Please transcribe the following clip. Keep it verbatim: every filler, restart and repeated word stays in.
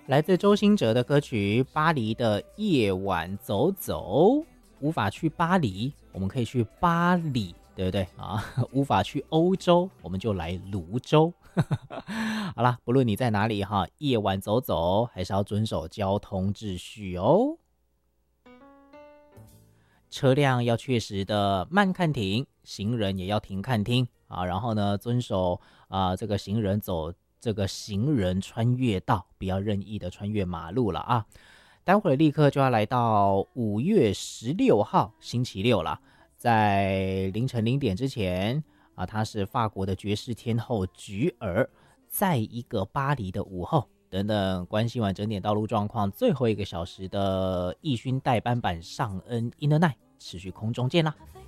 来自周兴哲的歌曲《巴黎的夜晚走走》，无法去巴黎，我们可以去巴黎，对不对啊？无法去欧洲，我们就来泸州。好啦，不论你在哪里哈，夜晚走走还是要遵守交通秩序哦。车辆要确实的慢看停，行人也要停看听啊。然后呢，遵守啊、呃、这个行人走这个行人穿越道，不要任意的穿越马路了啊。待会儿立刻就要来到五月十六号星期六了，在凌晨零点之前啊，她是法国的爵士天后菊儿，在一个巴黎的午后等等。关心完整点道路状况，最后一个小时的义勋代班版尚恩 In the Night，持续空中见啦。